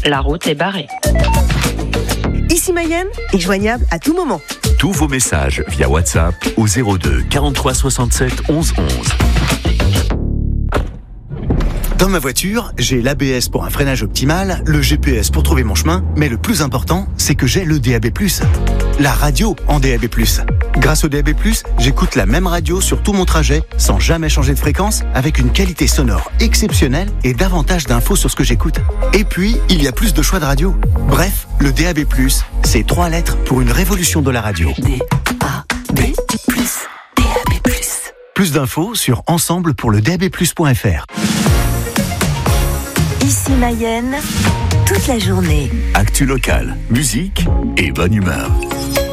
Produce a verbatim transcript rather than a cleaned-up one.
la route est barrée. Ici Mayenne est joignable à tout moment. Tous vos messages via WhatsApp au zéro deux quarante-trois soixante-sept onze onze. Dans ma voiture, j'ai l'A B S pour un freinage optimal, le G P S pour trouver mon chemin, mais le plus important, c'est que j'ai le D A B plus. La radio en D A B plus. Grâce au D A B plus, j'écoute la même radio sur tout mon trajet, sans jamais changer de fréquence, avec une qualité sonore exceptionnelle et davantage d'infos sur ce que j'écoute. Et puis, il y a plus de choix de radio. Bref, le D A B plus, c'est trois lettres pour une révolution de la radio. D A B plus, D A B plus. Plus d'infos sur ensemble pour le D A B plus point F R. Ici Mayenne, toute la journée. Actu locale, musique et bonne humeur.